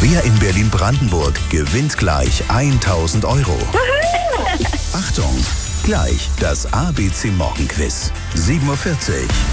Wer in Berlin-Brandenburg gewinnt gleich 1.000 Euro? Achtung, gleich das ABC Morgenquiz. 7:40 Uhr.